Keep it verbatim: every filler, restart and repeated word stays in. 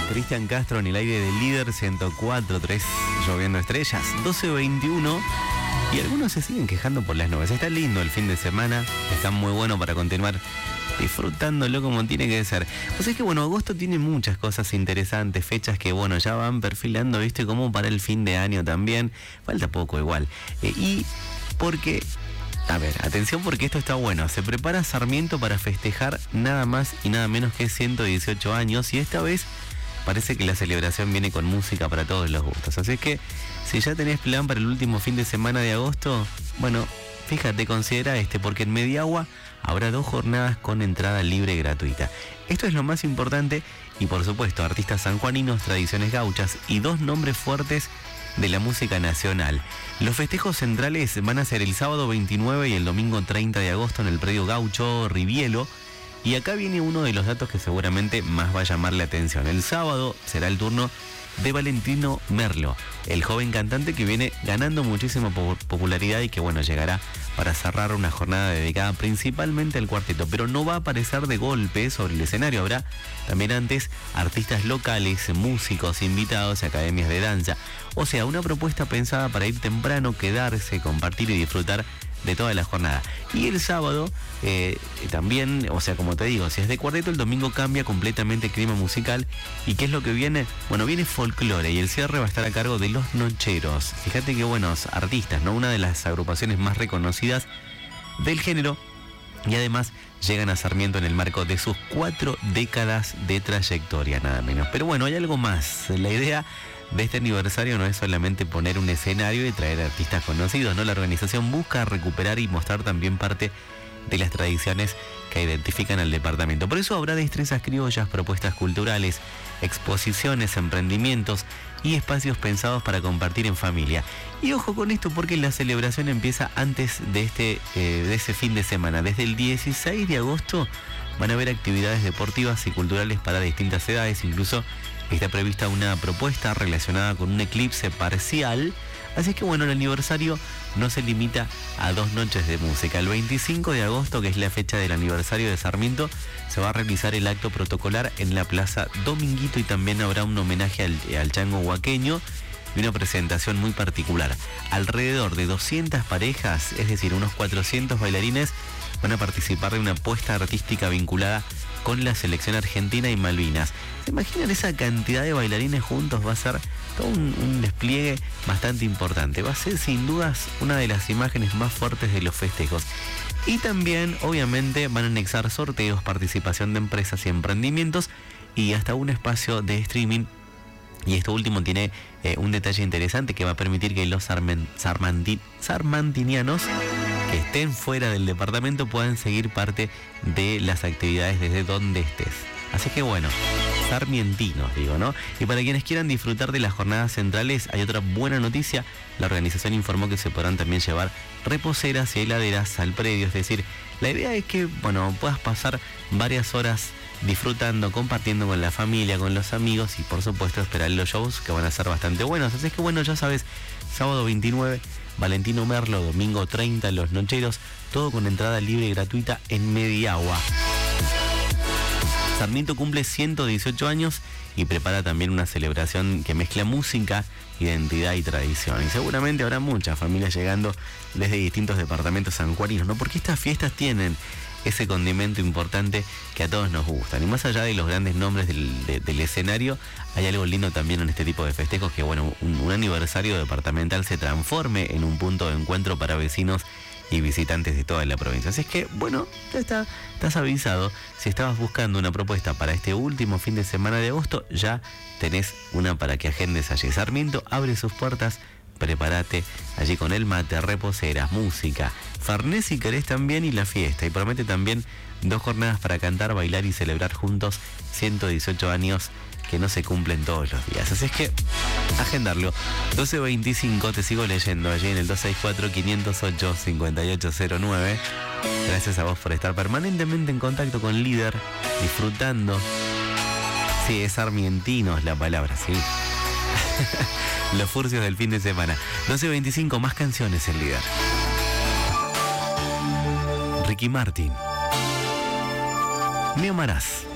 Cristian Castro en el aire del Líder ciento cuatro punto tres, lloviendo estrellas, doce veintiuno. Y algunos se siguen quejando por las nubes. Está lindo el fin de semana, está muy bueno para continuar disfrutándolo como tiene que ser. O sea, es que bueno, agosto tiene muchas cosas interesantes, fechas que bueno, ya van perfilando, viste, como para el fin de año también. Falta poco igual. Eh, y porque, a ver, atención porque esto está bueno. Se prepara Sarmiento para festejar nada más y nada menos que ciento dieciocho años, y esta vez parece que la celebración viene con música para todos los gustos. Así es que si ya tenés plan para el último fin de semana de agosto, bueno, fíjate, considera este, porque en Mediagua habrá dos jornadas con entrada libre gratuita. Esto es lo más importante y por supuesto artistas sanjuaninos, tradiciones gauchas y dos nombres fuertes de la música nacional. Los festejos centrales van a ser el sábado veintinueve y el domingo treinta de agosto en el predio Gaucho Rivielo. Y acá viene uno de los datos que seguramente más va a llamar la atención. El sábado será el turno de Valentino Merlo, el joven cantante que viene ganando muchísima popularidad y que bueno, llegará para cerrar una jornada dedicada principalmente al cuarteto, pero no va a aparecer de golpe sobre el escenario. Habrá también antes artistas locales, músicos, invitados y academias de danza. O sea, una propuesta pensada para ir temprano, quedarse, compartir y disfrutar de toda la jornada. Y el sábado eh, también, o sea, como te digo, si es de cuarteto, el domingo cambia completamente el clima musical. ¿Y qué es lo que viene? Bueno, viene folclore y el cierre va a estar a cargo de Los Nocheros. Fíjate qué buenos artistas, ¿no? Una de las agrupaciones más reconocidas del género, y además llegan a Sarmiento en el marco de sus cuatro décadas de trayectoria, nada menos. Pero bueno, hay algo más. La idea de este aniversario no es solamente poner un escenario y traer artistas conocidos, ¿no? La organización busca recuperar y mostrar también parte de las tradiciones que identifican al departamento. Por eso habrá destrezas criollas, propuestas culturales, exposiciones, emprendimientos y espacios pensados para compartir en familia. Y ojo con esto porque la celebración empieza antes de, este, eh, de ese fin de semana. Desde el dieciséis de agosto van a haber actividades deportivas y culturales para distintas edades. Incluso está prevista una propuesta relacionada con un eclipse parcial. Así que bueno, el aniversario no se limita a dos noches de música. El veinticinco de agosto, que es la fecha del aniversario de Sarmiento, se va a realizar el acto protocolar en la Plaza Dominguito y también habrá un homenaje al, al chango huaqueño y una presentación muy particular. Alrededor de doscientas parejas, es decir, unos cuatrocientos bailarines, van a participar de una apuesta artística vinculada con la selección argentina y Malvinas. ¿Se imaginan esa cantidad de bailarines juntos? Va a ser todo un, un despliegue bastante importante. Va a ser sin dudas una de las imágenes más fuertes de los festejos. Y también, obviamente, van a anexar sorteos, participación de empresas y emprendimientos y hasta un espacio de streaming. Y esto último tiene eh, un detalle interesante que va a permitir que los sarmen, sarmanti, sarmantinianos que estén fuera del departamento puedan seguir parte de las actividades desde donde estés. Así que bueno, sarmientinos digo, ¿no? Y para quienes quieran disfrutar de las jornadas centrales, hay otra buena noticia. La organización informó que se podrán también llevar reposeras y heladeras al predio. Es decir, la idea es que, bueno, puedas pasar varias horas disfrutando, compartiendo con la familia, con los amigos y por supuesto esperar los shows que van a ser bastante buenos. Así que bueno, ya sabes, sábado veintinueve, Valentino Merlo, domingo treinta, Los Nocheros, todo con entrada libre y gratuita en Mediagua. Sarmiento cumple ciento dieciocho años y prepara también una celebración que mezcla música, identidad y tradición. Y seguramente habrá muchas familias llegando desde distintos departamentos sanjuaninos, ¿no? Porque estas fiestas tienen ese condimento importante que a todos nos gustan. Y más allá de los grandes nombres del, de, del escenario, hay algo lindo también en este tipo de festejos, que bueno, un, un aniversario departamental se transforme en un punto de encuentro para vecinos y visitantes de toda la provincia. Así es que, bueno, ya está, estás avisado. Si estabas buscando una propuesta para este último fin de semana de agosto, ya tenés una para que agendes allí. Sarmiento abre sus puertas, prepárate allí con el mate, reposeras, música, farnés si querés también y la fiesta. Y promete también dos jornadas para cantar, bailar y celebrar juntos ciento dieciocho años que no se cumplen todos los días. Así es que agendarlo. doce veinticinco, te sigo leyendo allí en el dos seis cuatro, cinco cero ocho, cinco ocho cero nueve. Gracias a vos por estar permanentemente en contacto con Líder, disfrutando. Sí, es sarmientinos la palabra, sí. Los furcios del fin de semana. doce veinticinco, más canciones en Líder. Ricky Martin. Me amarás.